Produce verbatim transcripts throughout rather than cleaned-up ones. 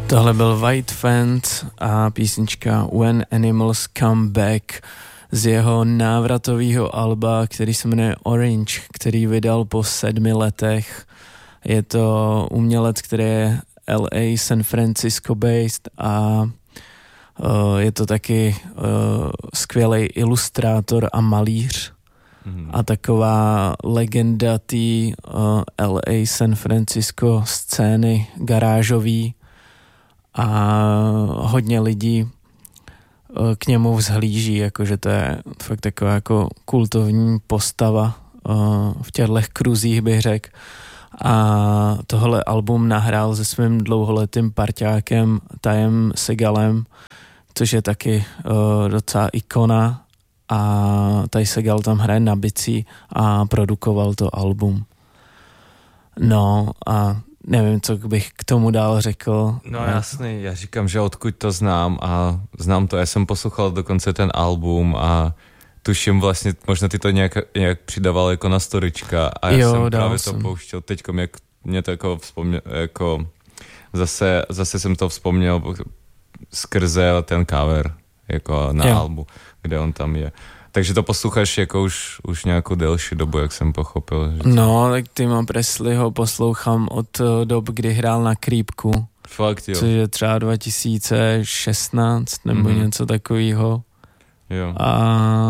Tohle byl White Fence a písnička When Animals Come Back z jeho návratového alba, který se jmenuje Orange, který vydal po sedmi letech. Je to umělec, který je L A, San Francisco based a uh, je to taky uh, skvělý ilustrátor a malíř mm. a taková legenda té uh, L A, San Francisco scény garážový a hodně lidí k němu vzhlíží, jakože to je fakt taková jako kultovní postava v těchto kruzích, bych řekl. A tohle album nahrál se svým dlouholetým parťákem Tyem Segalem, což je taky docela ikona, a Ty Segal tam hraje na bicí a produkoval to album. No a nevím, co bych k tomu dál řekl. No jasný, já říkám, že odkud to znám a znám to, já jsem poslouchal dokonce ten album a tuším vlastně, možná ty to nějak, nějak přidával jako na storička a já jo, jsem právě jsem. to pouštěl teďkom, jak mě to jako vzpomněl, jako zase, zase jsem to vzpomněl skrze ten cover, jako na jo. albu, kde on tam je. Takže to posloucháš jako už, už nějakou delší dobu, jak jsem pochopil. Že no, tak Tima Presleyho poslouchám od dob, kdy hrál na Creepku. Fakt, jo. Což je třeba dva tisíce šestnáct nebo mm-hmm. něco takového. Jo. A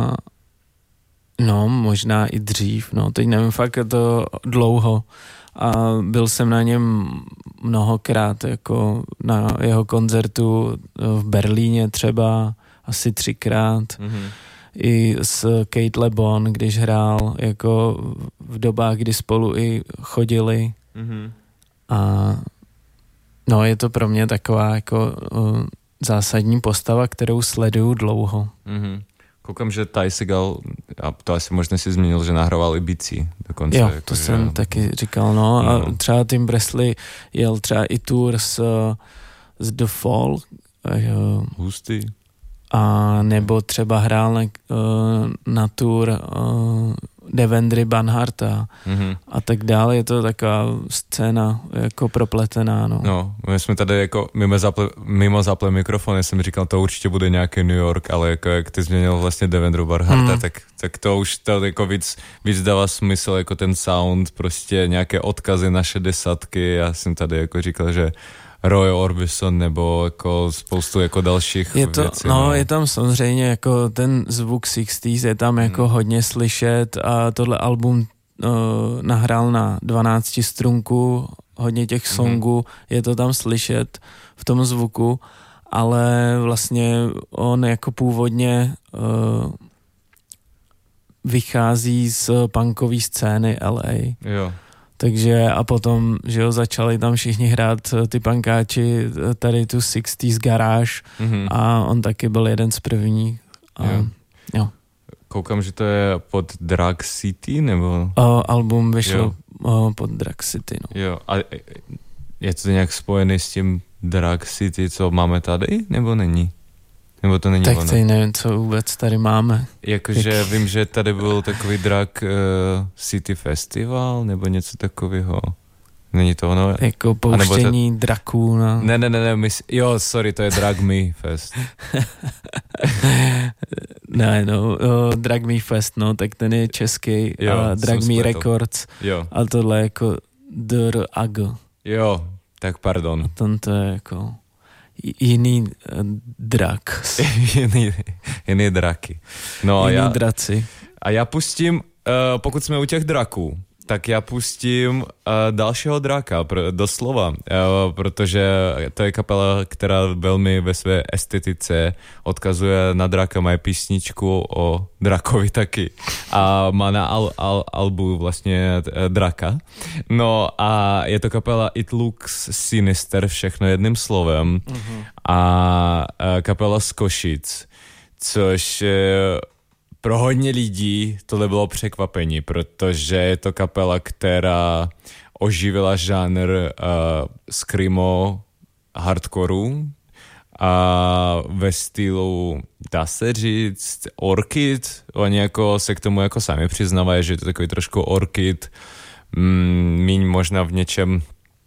no, možná i dřív, no, teď nevím, fakt je to dlouho. A byl jsem na něm mnohokrát, jako na jeho koncertu v Berlíně třeba, asi třikrát. Mm-hmm. I s Kate LeBon, když hrál, jako v dobách, kdy spolu i chodili. Mm-hmm. A no, je to pro mě taková jako uh, zásadní postava, kterou sleduju dlouho. Mm-hmm. Koukám, že Ty Segal, a to asi možná si zmínil, že nahrával i bicí dokonce. Jo, jako, to že... jsem taky říkal, no. no. A třeba Tim Presley jel třeba i tour s, s The Fall. Uh, Hustý. A nebo třeba hrál na, na tour uh, Devendry Banharta mm-hmm. a tak dále. Je to taková scéna jako propletená, no. No, my jsme tady jako mimo zaple, mimo zaple mikrofon, já jsem říkal, to určitě bude nějaký New York, ale jako jak ty změnil vlastně Devendru Banharta, mm. tak, tak to už to jako víc, víc dává smysl, jako ten sound, prostě nějaké odkazy na šedesátky. Já jsem tady jako říkal, že Roy Orbison nebo jako spoustu jako dalších je to, věcí. No, no, je tam samozřejmě jako ten zvuk šedesátých je tam jako hmm. hodně slyšet a tohle album uh, nahrál na dvanácti strunku, hodně těch songů, hmm. je to tam slyšet v tom zvuku, ale vlastně on jako původně uh, vychází z punkové scény L A. Jo. Takže a potom, že jo, začali tam všichni hrát ty pankáči, tady tu šedesátých garáž mm-hmm. a on taky byl jeden z prvních. A, jo. jo. Koukám, že to je pod Drag City, nebo? O, album vyšlo o, pod Drag City, no. Jo, a je to nějak spojený s tím Drag City, co máme tady, nebo není? Nebo to není tak ono? Tak teď nevím, co vůbec tady máme. Jakože Jak... vím, že tady byl takový Drag uh, City Festival, nebo něco takového. Není to ono? Jako pouštění to... draků na... Ne, ne, ne, ne, my... jo, sorry, to je Drag Me Fest. ne, no, uh, Drag Me Fest, no, tak ten je český, jo, uh, Drag Me Records, jo. A tohle je jako D R A G. Jo, tak pardon. A ten to je jako... jiný uh, drak. jiný, jiný draky. No jiný a já, draci. A já pustím, uh, pokud jsme u těch draků, tak já pustím uh, dalšího draka, pr- doslova, uh, protože to je kapela, která velmi ve své estetice odkazuje na draka, má písničku o drakovi taky a má na al- al- albu vlastně uh, draka. No a je to kapela It Looks Sinister, všechno jedním slovem, mm-hmm. a uh, kapela z Košic, což... Uh, pro hodně lidí tohle bylo překvapení, protože je to kapela, která oživila žánr uh, screamo hardcoreu a ve stylu, dá se říct, Orchid. Oni jako se k tomu jako sami přiznávají, že je to takový trošku Orchid, mm, míň možná v něčem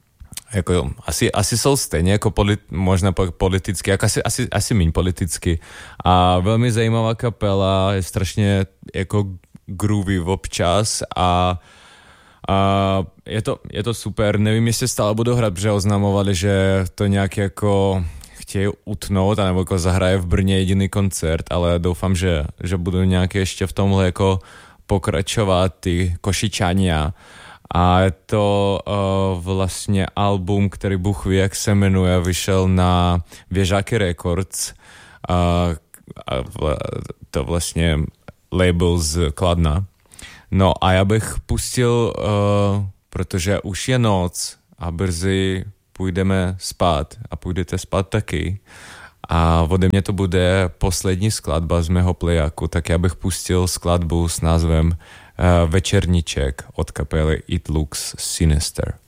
jako asi, asi jsou stejně jako polit, možná politicky, jako asi, asi, asi míň politicky. A velmi zajímavá kapela, je strašně jako groovy občas a, a je, to, je to super. Nevím, jestli stále budou hrát, protože oznamovali, že to nějak jako chtějí utnout, anebo jako zahraje v Brně jediný koncert, ale doufám, že, že budou nějak ještě v tomhle jako pokračovat ty Košičania. A je to uh, vlastně album, který Bůh ví, jak se jmenuje, vyšel na Věžáky Records. Uh, a vla, to vlastně label z Kladna. No a já bych pustil, uh, protože už je noc a brzy půjdeme spát a půjdete spát taky. A ode mě to bude poslední skladba z mého plejáku, tak já bych pustil skladbu s názvem uh, Večerníček od kapely It Looks Sinister.